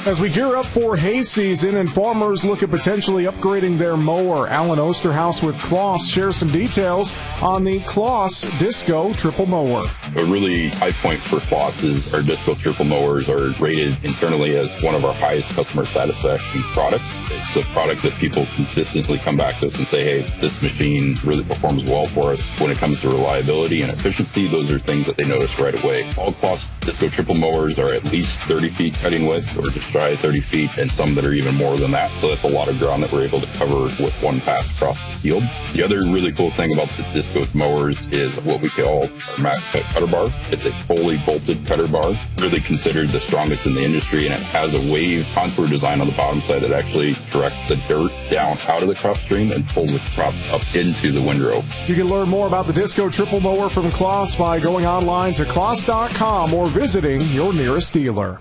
As we gear up for hay season and farmers look at potentially upgrading their mower, Alan Osterhaus with Kloss shares some details on the Kloss Disco Triple Mower. A really high point for Kloss is our Disco Triple Mowers are rated internally as one of our highest customer satisfaction products. It's a product that people consistently come back to us and say, hey, this machine really performs well for us. When it comes to reliability and efficiency, those are things that they notice right away. All Kloss Disco Triple Mowers are at least 30 feet cutting width or just shy of 30 feet, and some that are even more than that. So that's a lot of ground that we're able to cover with one pass across the field. The other really cool thing about the Disco mowers is what we call our max cut cutter bar. It's a fully bolted cutter bar, really considered the strongest in the industry, and it has a wave contour design on the bottom side that actually directs the dirt down out of the crop stream and pulls the crop up into the windrow. You can learn more about the Disco Triple Mower from Kloss by going online to kloss.com or visiting your nearest dealer.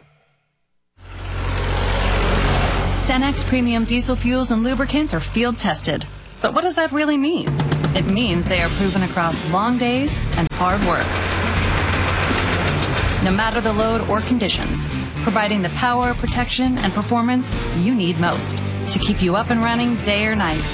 Cenex premium diesel fuels and lubricants are field tested. But what does that really mean? It means they are proven across long days and hard work. No matter the load or conditions, providing the power, protection, and performance you need most to keep you up and running day or night.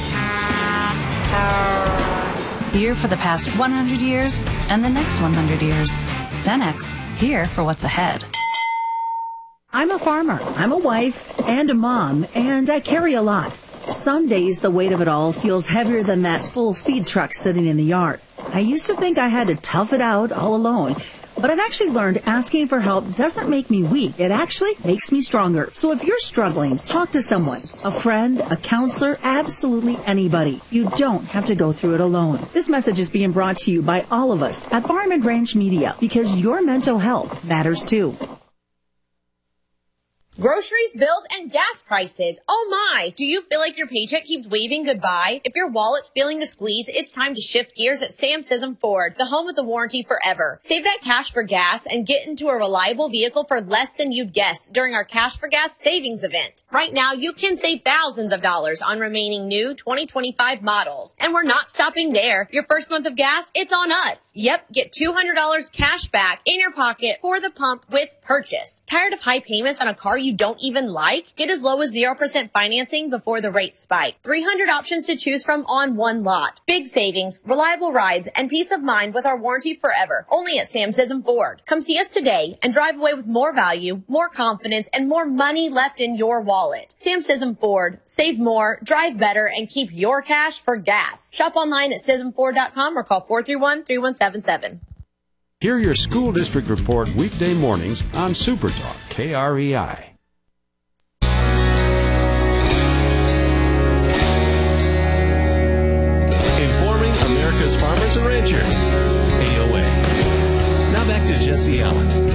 Here for the past 100 years and the next 100 years. Cenex, here for what's ahead. I'm a farmer, I'm a wife, and a mom, and I carry a lot. Some days the weight of it all feels heavier than that full feed truck sitting in the yard. I used to think I had to tough it out all alone, but I've actually learned asking for help doesn't make me weak. It actually makes me stronger. So if you're struggling, talk to someone, a friend, a counselor, absolutely anybody. You don't have to go through it alone. This message is being brought to you by all of us at Farm and Ranch Media, because your mental health matters too. Groceries, bills, and gas prices. Oh my! Do you feel like your paycheck keeps waving goodbye? If your wallet's feeling the squeeze, it's time to shift gears at Sam Sism Ford, the home with the warranty forever. Save that cash for gas and get into a reliable vehicle for less than you'd guess during our Cash for Gas savings event. Right now, you can save thousands of dollars on remaining new 2025 models. And we're not stopping there. Your first month of gas, it's on us. Yep, get $200 cash back in your pocket for the pump with purchase. Tired of high payments on a car you don't even like? Get as low as 0% financing before the rates spike. 300 options to choose from on one lot. Big savings, reliable rides, and peace of mind with our warranty forever. Only at Sam Sism Ford. Come see us today and drive away with more value, more confidence, and more money left in your wallet. Sam Sism Ford. Save more, drive better, and keep your cash for gas. Shop online at SismFord.com or call 431-3177. Hear your school district report weekday mornings on Super Talk, KREI. Informing America's farmers and ranchers, AOA. Now back to Jesse Allen.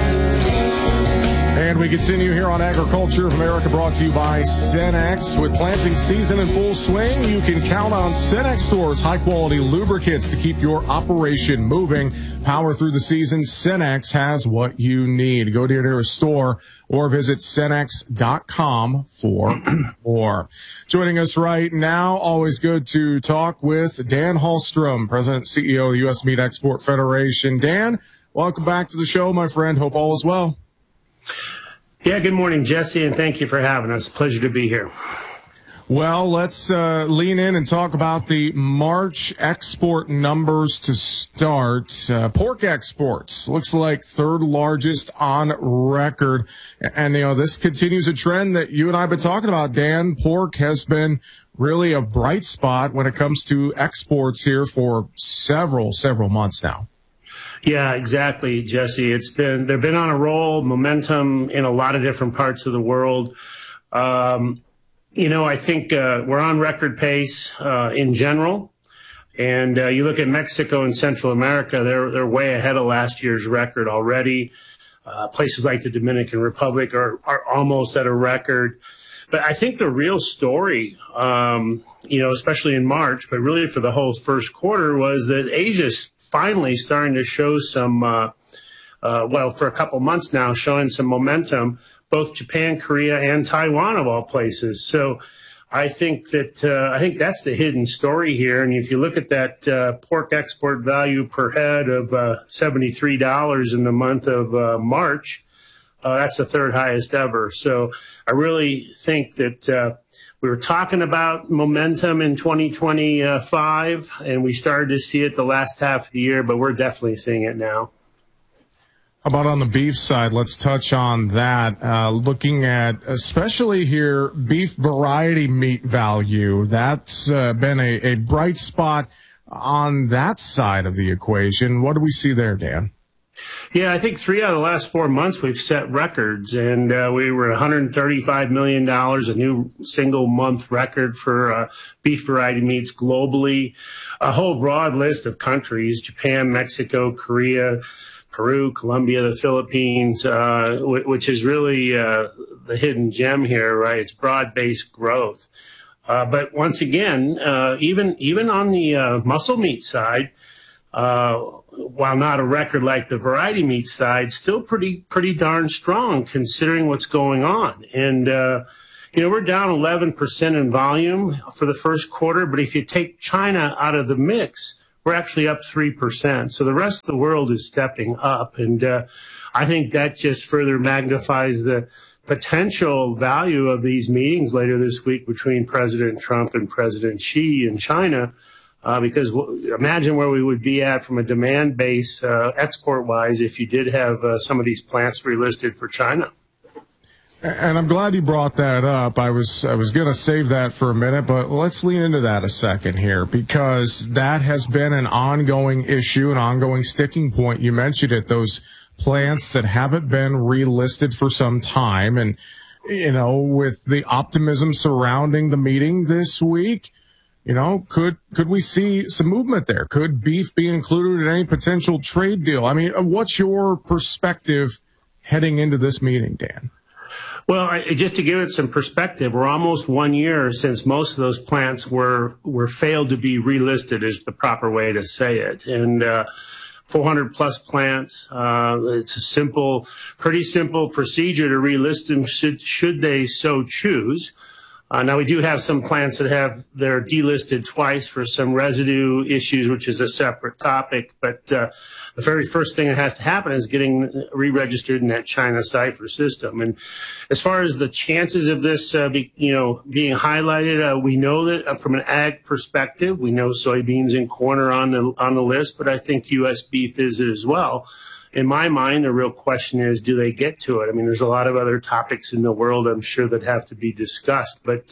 And we continue here on Agriculture of America, brought to you by Cenex. With planting season in full swing, you can count on Cenex stores' high-quality lubricants to keep your operation moving. Power through the season, Cenex has what you need. Go to your nearest store or visit Cenex.com for more. Joining us right now, always good to talk with Dan Hallstrom, President and CEO of the U.S. Meat Export Federation. Dan, welcome back to the show, my friend. Hope all is well. Yeah, good morning, Jesse, and thank you for having us. Pleasure to be here. Well, let's lean in and talk about the March export numbers to start. Pork exports looks like third largest on record. And, this continues a trend that you and I have been talking about, Dan. Pork has been really a bright spot when it comes to exports here for several months now. Yeah, exactly, Jesse. They've been on a roll, momentum in a lot of different parts of the world. I think we're on record pace in general. And you look at Mexico and Central America, they're way ahead of last year's record already. Places like the Dominican Republic are almost at a record. But I think the real story, especially in March, but really for the whole first quarter, was that Asia's finally starting to show some, for a couple months now, showing some momentum, both Japan, Korea, and Taiwan of all places. So I think that's the hidden story here. And if you look at that pork export value per head of $73 in the month of March, That's the third highest ever. So I really think that we were talking about momentum in 2025, and we started to see it the last half of the year, but we're definitely seeing it now. How about on the beef side? Let's touch on that. Looking at, especially here, beef variety meat value. That's been a bright spot on that side of the equation. What do we see there, Dan? Yeah, I think 3 out of the last 4 months we've set records, and we were $135 million, a new single month record for beef variety meats globally. A whole broad list of countries: Japan, Mexico, Korea, Peru, Colombia, the Philippines, which is really the hidden gem here, right? It's broad-based growth. But once again, even on the muscle meat side, while not a record like the variety meat side, still pretty darn strong considering what's going on. And we're down 11% in volume for the first quarter, but if you take China out of the mix, we're actually up 3%. So the rest of the world is stepping up. And I think that just further magnifies the potential value of these meetings later this week between President Trump and President Xi in China. Because imagine where we would be at from a demand base export-wise if you did have some of these plants relisted for China. And I'm glad you brought that up. I was going to save that for a minute, but let's lean into that a second here, because that has been an ongoing issue, an ongoing sticking point. You mentioned it, those plants that haven't been relisted for some time. And, with the optimism surrounding the meeting this week, could we see some movement there? Could beef be included in any potential trade deal? I mean, what's your perspective heading into this meeting, Dan? Well, just to give it some perspective, we're almost 1 year since most of those plants were failed to be relisted, is the proper way to say it. And 400 plus plants. It's a pretty simple procedure to relist them should they so choose. Now, we do have some plants that they're delisted twice for some residue issues, which is a separate topic. But the very first thing that has to happen is getting re-registered in that China cipher system. And as far as the chances of this, being highlighted, we know that from an ag perspective, we know soybeans and corn are on the list, but I think U.S. beef is as well. In my mind, the real question is, do they get to it? I mean, there's a lot of other topics in the world, I'm sure, that have to be discussed. But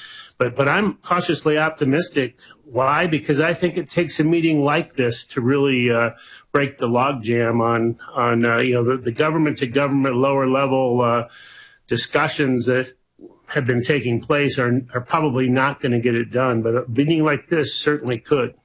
I'm cautiously optimistic. Why? Because I think it takes a meeting like this to really break the logjam on the government-to-government lower-level discussions that have been taking place are probably not going to get it done. But a meeting like this certainly could.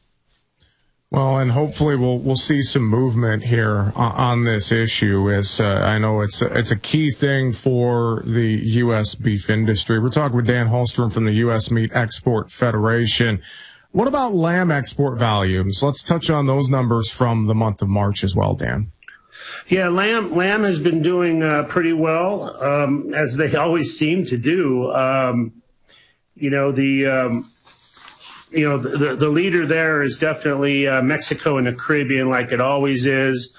Well, and hopefully we'll see some movement here on this issue. As I know it's a key thing for the U.S. beef industry. We're talking with Dan Holstrom from the U.S. Meat Export Federation. What about lamb export volumes? Let's touch on those numbers from the month of March as well, Dan. Yeah, lamb has been doing pretty well, as they always seem to do. The leader there is definitely Mexico and the Caribbean, like it always is.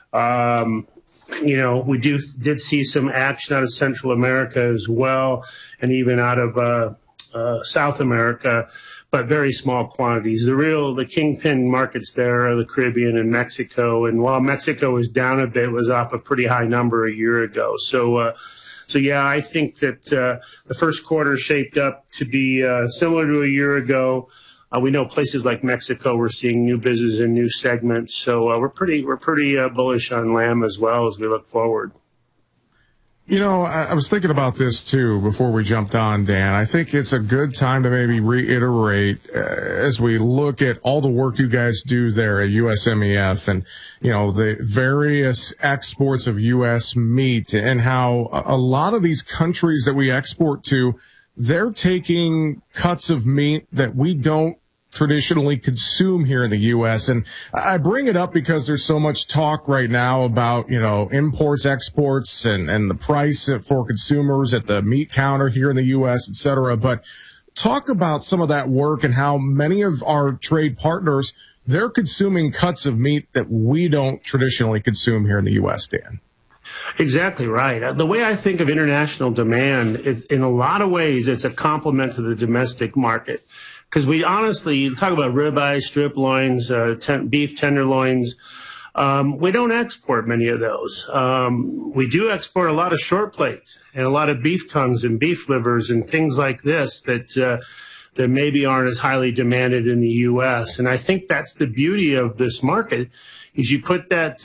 We did see some action out of Central America as well, and even out of South America, but very small quantities. The kingpin markets there are the Caribbean and Mexico. And while Mexico is down a bit, it was off a pretty high number a year ago. So yeah, I think that the first quarter shaped up to be similar to a year ago. We know places like Mexico, we're seeing new business and new segments. So we're pretty bullish on lamb as well as we look forward. I was thinking about this too before we jumped on, Dan. I think it's a good time to maybe reiterate as we look at all the work you guys do there at USMEF and, the various exports of U.S. meat and how a lot of these countries that we export to, they're taking cuts of meat that we don't traditionally consume here in the U.S. And I bring it up because there's so much talk right now about, imports, exports, and the price for consumers at the meat counter here in the U.S., et cetera. But talk about some of that work and how many of our trade partners, they're consuming cuts of meat that we don't traditionally consume here in the U.S., Dan. Exactly right. The way I think of international demand is, in a lot of ways, it's a complement to the domestic market. Because we honestly talk about ribeye, strip loins, beef tenderloins. We don't export many of those. We do export a lot of short plates and a lot of beef tongues and beef livers and things like this that maybe aren't as highly demanded in the U.S. And I think that's the beauty of this market, is you put that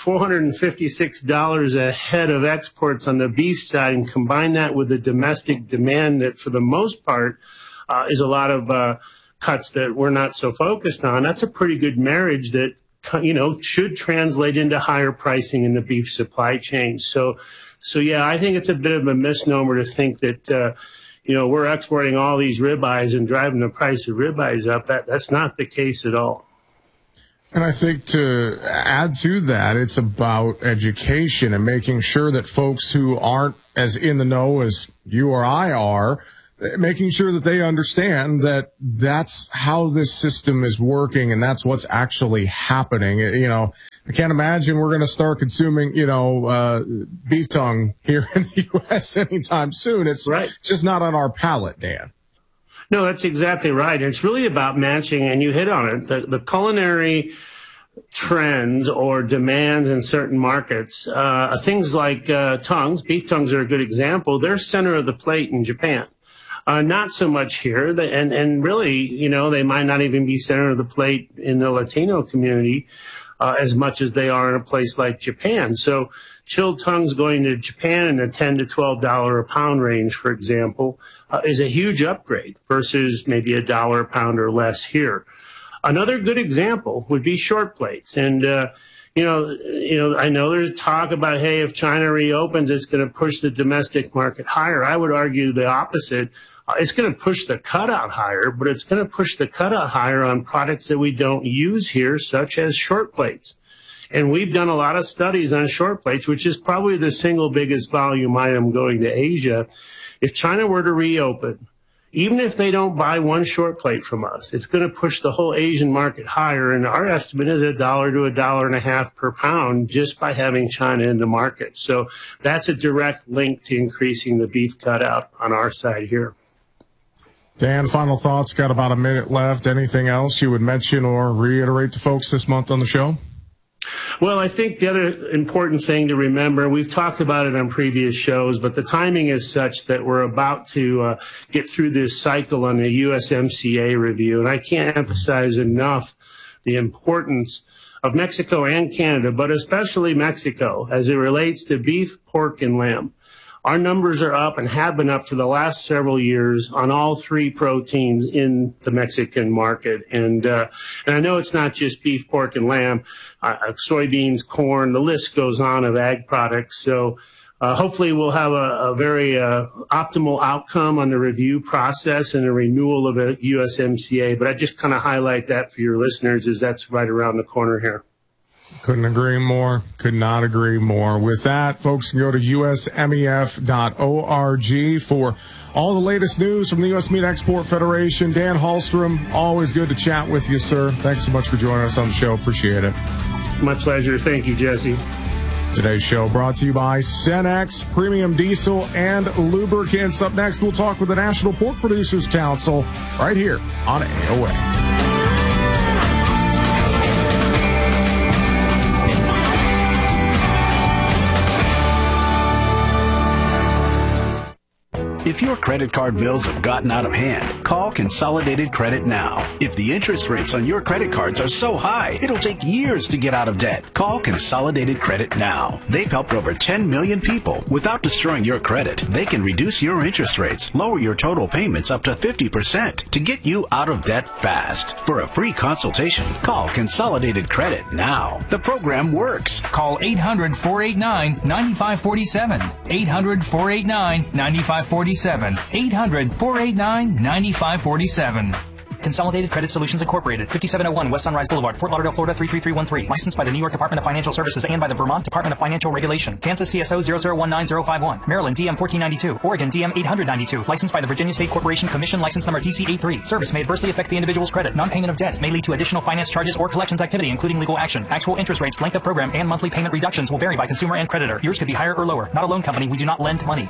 $456 a head of exports on the beef side and combine that with the domestic demand that, for the most part, is a lot of cuts that we're not so focused on. That's a pretty good marriage that, should translate into higher pricing in the beef supply chain. So yeah, I think it's a bit of a misnomer to think that, we're exporting all these ribeyes and driving the price of ribeyes up. That's not the case at all. And I think to add to that, it's about education and making sure that folks who aren't as in the know as you or I are, making sure that they understand that that's how this system is working and that's what's actually happening. I can't imagine we're going to start consuming, beef tongue here in the U.S. anytime soon. It's right. Just not on our palate, Dan. No, that's exactly right. It's really about matching, and you hit on it, the culinary trends or demands in certain markets. Things like tongues, beef tongues are a good example. They're center of the plate in Japan. Not so much here, and really, they might not even be center of the plate in the Latino community as much as they are in a place like Japan. So chilled tongues going to Japan in the $10 to $12 a pound range, for example, is a huge upgrade versus maybe $1 a pound or less here. Another good example would be short plates. And, I know there's talk about, hey, if China reopens, it's going to push the domestic market higher. I would argue the opposite. It's going to push the cutout higher, but it's going to push the cutout higher on products that we don't use here, such as short plates. And we've done a lot of studies on short plates, which is probably the single biggest volume item going to Asia. If China were to reopen, even if they don't buy one short plate from us, it's going to push the whole Asian market higher. And our estimate is $1 to $1.50 per pound just by having China in the market. So that's a direct link to increasing the beef cutout on our side here. Dan, final thoughts. Got about a minute left. Anything else you would mention or reiterate to folks this month on the show? Well, I think the other important thing to remember, we've talked about it on previous shows, but the timing is such that we're about to get through this cycle on the USMCA review. And I can't emphasize enough the importance of Mexico and Canada, but especially Mexico, as it relates to beef, pork, and lamb. Our numbers are up and have been up for the last several years on all three proteins in the Mexican market. And I know it's not just beef, pork, and lamb, soybeans, corn, the list goes on of ag products. So hopefully we'll have a very optimal outcome on the review process and a renewal of a USMCA. But I just kind of highlight that for your listeners, as that's right around the corner here. Couldn't agree more. Could not agree more. With that, folks can go to usmef.org for all the latest news from the U.S. Meat Export Federation. Dan Hallstrom, always good to chat with you, sir. Thanks so much for joining us on the show. Appreciate it. My pleasure. Thank you, Jesse. Today's show brought to you by Cenex Premium Diesel and Lubricants. Up next, we'll talk with the National Pork Producers Council right here on AOA. If your credit card bills have gotten out of hand, call Consolidated Credit now. If the interest rates on your credit cards are so high, it'll take years to get out of debt. Call Consolidated Credit now. They've helped over 10 million people. Without destroying your credit, they can reduce your interest rates, lower your total payments up to 50% to get you out of debt fast. For a free consultation, call Consolidated Credit now. The program works. Call 800-489-9547. 800-489-9547. 800-489-9547. Consolidated Credit Solutions Incorporated, 5701 West Sunrise Boulevard, Fort Lauderdale, Florida 33313. Licensed by the New York Department of Financial Services and by the Vermont Department of Financial Regulation. Kansas CSO 0019051. Maryland DM 1492. Oregon DM 892. Licensed by the Virginia State Corporation Commission, license number DC83. Service may adversely affect the individual's credit. Non-payment of debts may lead to additional finance charges or collections activity, including legal action. Actual interest rates, length of program, and monthly payment reductions will vary by consumer and creditor. Yours could be higher or lower. Not a loan company. We do not lend money.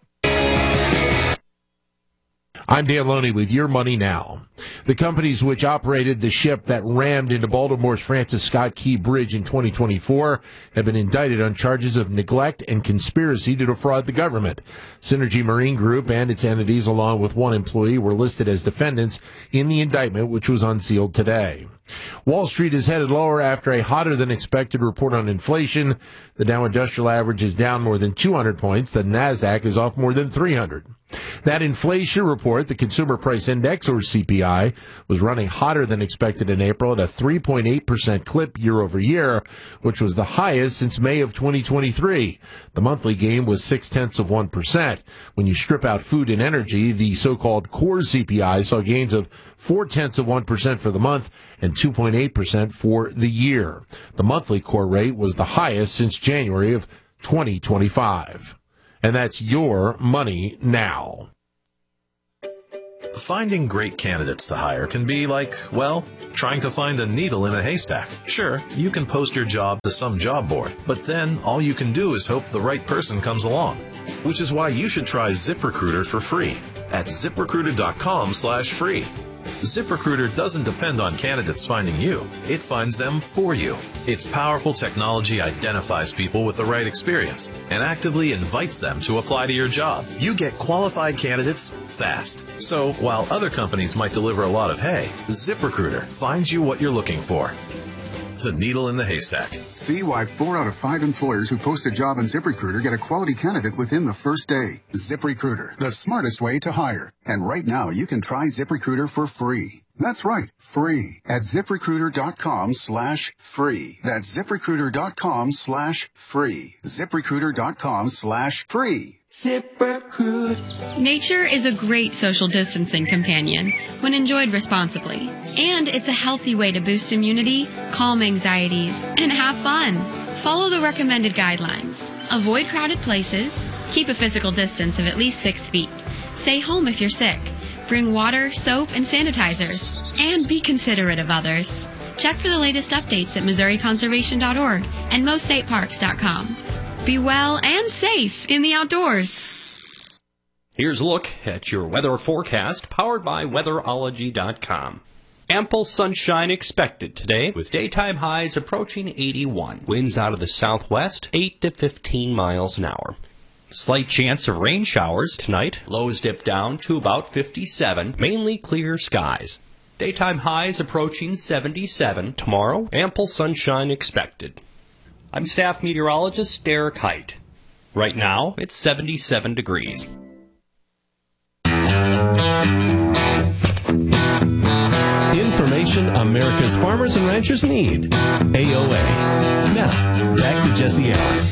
I'm Dan Loney with Your Money Now. The companies which operated the ship that rammed into Baltimore's Francis Scott Key Bridge in 2024 have been indicted on charges of neglect and conspiracy to defraud the government. Synergy Marine Group and its entities, along with one employee, were listed as defendants in the indictment, which was unsealed today. Wall Street is headed lower after a hotter-than-expected report on inflation. The Dow Industrial Average is down more than 200 points. The NASDAQ is off more than 300. That inflation report, the Consumer Price Index, or CPI, was running hotter than expected in April at a 3.8% clip year over year, which was the highest since May of 2023. The monthly gain was 0.6%. When you strip out food and energy, the so-called core CPI saw gains of 0.4% for the month and 2.8% for the year. The monthly core rate was the highest since January of 2025. And that's Your Money Now. Finding great candidates to hire can be like, well, trying to find a needle in a haystack. Sure, you can post your job to some job board, but then all you can do is hope the right person comes along. Which is why you should try ZipRecruiter for free at ZipRecruiter.com/free. ZipRecruiter doesn't depend on candidates finding you. It finds them for you. Its powerful technology identifies people with the right experience and actively invites them to apply to your job. You get qualified candidates fast. So while other companies might deliver a lot of hay, ZipRecruiter finds you what you're looking for. The needle in the haystack. See why 4 out of 5 employers who post a job on ZipRecruiter get a quality candidate within the first day. ZipRecruiter, the smartest way to hire. And right now, you can try ZipRecruiter for free. That's right, free at ZipRecruiter.com/free. That's ZipRecruiter.com/free. ZipRecruiter.com/free. ZipRecruiter. Nature is a great social distancing companion when enjoyed responsibly. And it's a healthy way to boost immunity, calm anxieties, and have fun. Follow the recommended guidelines. Avoid crowded places. Keep a physical distance of at least 6 feet. Stay home if you're sick. Bring water, soap, and sanitizers. And be considerate of others. Check for the latest updates at MissouriConservation.org and MoStateParks.com. Be well and safe in the outdoors. Here's a look at your weather forecast, powered by Weatherology.com. Ample sunshine expected today, with daytime highs approaching 81. Winds out of the southwest, 8 to 15 miles an hour. Slight chance of rain showers tonight. Lows dip down to about 57. Mainly clear skies. Daytime highs approaching 77. Tomorrow, ample sunshine expected. I'm staff meteorologist Derek Height. Right now, it's 77 degrees. Information America's farmers and ranchers need. AOA. Now, back to Jesse Allen.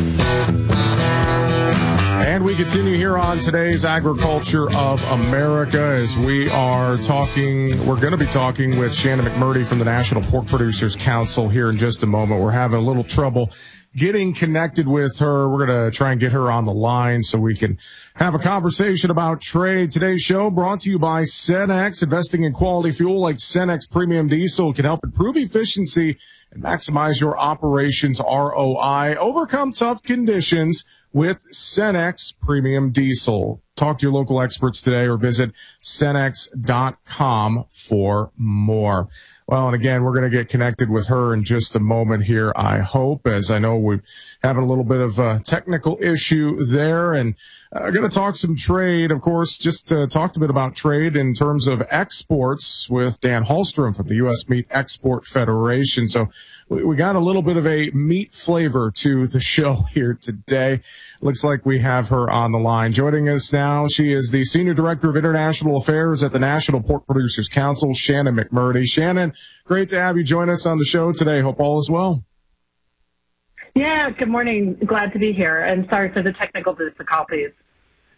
And we continue here on today's Agriculture of America as we're going to be talking with Shannon McMurdy from the National Pork Producers Council here in just a moment. We're having a little trouble getting connected with her. We're going to try and get her on the line so we can have a conversation about trade. Today's show brought to you by Cenex. Investing in quality fuel like Cenex Premium Diesel can help improve efficiency and maximize your operations ROI. Overcome tough conditions with Cenex Premium Diesel. Talk to your local experts today or visit Cenex.com for more. Well, and again, we're going to get connected with her in just a moment here, I hope, as I know we're having a little bit of a technical issue there. And going to talk some trade, of course, just talked a bit about trade in terms of exports with Dan Hallstrom from the U.S. Meat Export Federation. So we got a little bit of a meat flavor to the show here today. Looks like we have her on the line. Joining us now, she is the Senior Director of International Affairs at the National Pork Producers Council, Shannon McMurdy. Shannon, great to have you join us on the show today. Hope all is well. Yeah, good morning. Glad to be here, and sorry for the technical difficulties.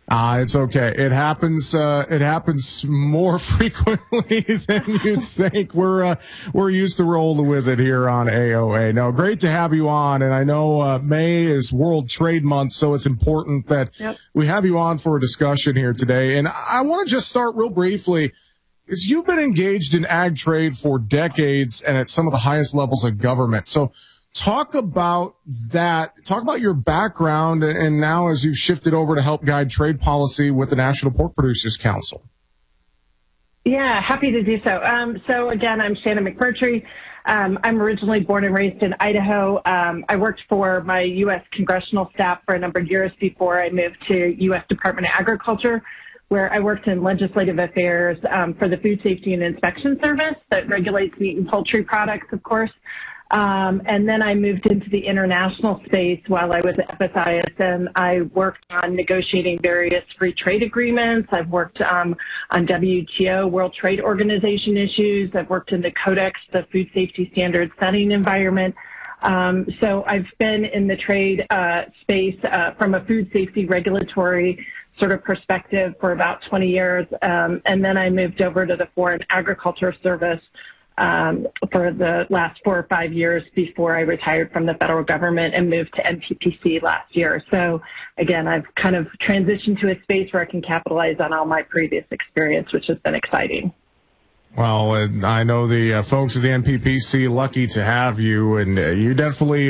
It's okay. It happens more frequently than you think. We're used to rolling with it here on AOA. No, great to have you on. And I know May is World Trade Month, so it's important that we have you on for a discussion here today. And I want to just start real briefly, because you've been engaged in ag trade for decades and at some of the highest levels of government. So talk about that. Talk about your background and now as you've shifted over to help guide trade policy with the National Pork Producers Council. Yeah, happy to do so. So again, I'm Shannon McMurtry. I'm originally born and raised in Idaho. I worked for my U.S. congressional staff for a number of years before I moved to U.S. Department of Agriculture, where I worked in legislative affairs for the Food Safety and Inspection Service that regulates meat and poultry products, of course. And then I moved into the international space while I was at FSIS, and I worked on negotiating various free trade agreements. I've worked on WTO, World Trade Organization issues. I've worked in the Codex, the food safety standard setting environment. So I've been in the trade space from a food safety regulatory sort of perspective for about 20 years. And then I moved over to the Foreign Agriculture Service for the last 4 or 5 years before I retired from the federal government and moved to NPPC last year. So again, I've kind of transitioned to a space where I can capitalize on all my previous experience, which has been exciting. Well, I know the folks at the NPPC lucky to have you, and you definitely